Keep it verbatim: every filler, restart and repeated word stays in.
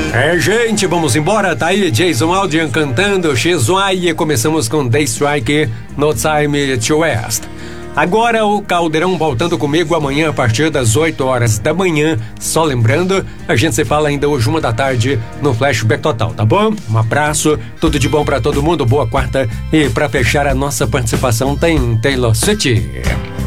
É, gente, vamos embora. Tá aí Jason Aldean cantando X Y e começamos com Day Strike No Time to Rest. Agora o Caldeirão voltando comigo amanhã a partir das oito horas da manhã. Só lembrando, a gente se fala ainda hoje uma da tarde no Flashback Total, tá bom? Um abraço, tudo de bom pra todo mundo, boa quarta. E pra fechar a nossa participação tem Taylor Swift.